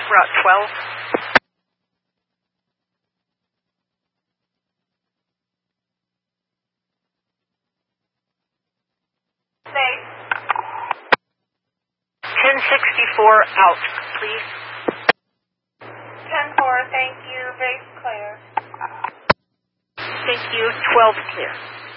Route 12. Safe. 1064 out, please. 10-4, thank you. Base clear. Thank you. 12 clear.